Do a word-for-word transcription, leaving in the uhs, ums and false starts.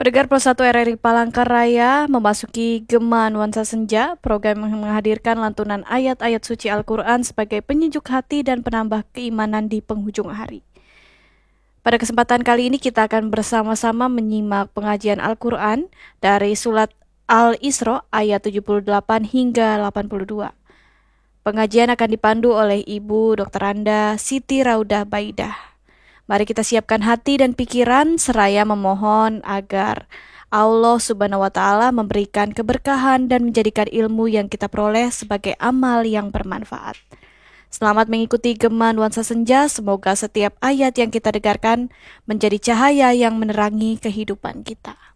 Pendengar Plus satu R R I Palangkaraya memasuki Gema Nuansa Senja, program yang menghadirkan lantunan ayat-ayat suci Al-Quran sebagai penyejuk hati dan penambah keimanan di penghujung hari. Pada kesempatan kali ini kita akan bersama-sama menyimak pengajian Al-Quran dari surat Al-Isra ayat tujuh puluh delapan hingga delapan puluh dua. Pengajian akan dipandu oleh Ibu Doktor Anda Siti Raudah Baidah. Mari kita siapkan hati dan pikiran seraya memohon agar Allah Subhanahu wa Ta'ala memberikan keberkahan dan menjadikan ilmu yang kita peroleh sebagai amal yang bermanfaat. Selamat mengikuti Gema Nuansa Senja, semoga setiap ayat yang kita dengarkan menjadi cahaya yang menerangi kehidupan kita.